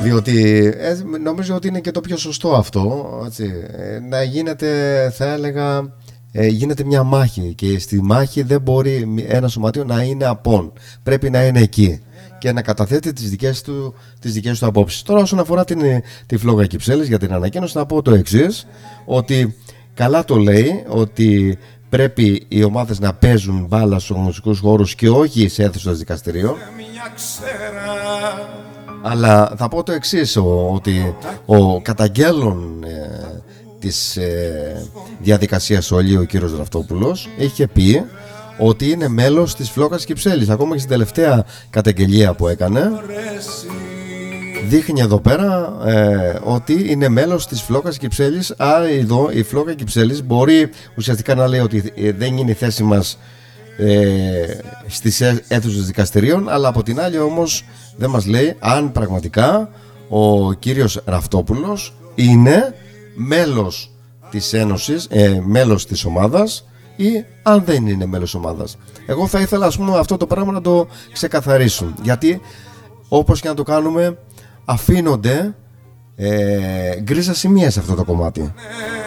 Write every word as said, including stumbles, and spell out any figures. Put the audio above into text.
Διότι ε, νομίζω ότι είναι και το πιο σωστό αυτό, έτσι. Ε, να γίνεται, θα έλεγα, ε, γίνεται μια μάχη και στη μάχη δεν μπορεί ένα σωματείο να είναι απόν. Πρέπει να είναι εκεί και να καταθέτει τις δικές του, τις δικές του απόψεις. Τώρα όσον αφορά την, τη Φλόγα Κυψέλης για την ανακοίνωση, να πω το εξής, ότι καλά το λέει ότι πρέπει οι ομάδες να παίζουν μπάλα στους μουσικούς χώρους και όχι σε αίθουσες δικαστηρίων. Αλλά θα πω το εξής, ο, ότι ο καταγγέλων ε, της ε, διαδικασίας Ολίου, ο κύριος Ραυτόπουλος, είχε πει ότι είναι μέλος της Φλόγας Κυψέλης. Ακόμα και στην τελευταία καταγγελία που έκανε, δείχνει εδώ πέρα ε, ότι είναι μέλος της Φλόγας Κυψέλης. Άρα εδώ η Φλόγα Κυψέλης μπορεί ουσιαστικά να λέει ότι ε, δεν είναι η θέση μας ε, στις αίθουσες δικαστηρίων, αλλά από την άλλη όμως δεν μας λέει αν πραγματικά ο κύριος Ραυτόπουλος είναι μέλος της Ένωσης, ε, μέλος της ομάδας, ή αν δεν είναι μέλος ομάδας. Εγώ θα ήθελα, ας πούμε, αυτό το πράγμα να το ξεκαθαρίσουν, γιατί όπως και να το κάνουμε αφήνονται ε, γκρίζα σημεία σε αυτό το κομμάτι.